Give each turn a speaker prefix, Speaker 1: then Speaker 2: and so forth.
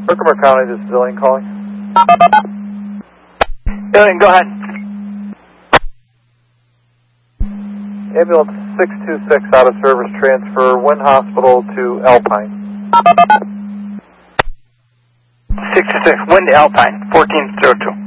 Speaker 1: Herkimer County, this is Alien calling.
Speaker 2: Alien, go ahead.
Speaker 1: Ambulance 626 out of service, transfer Wynn Hospital to Alpine.
Speaker 2: 626, Wynn to Alpine, 1402.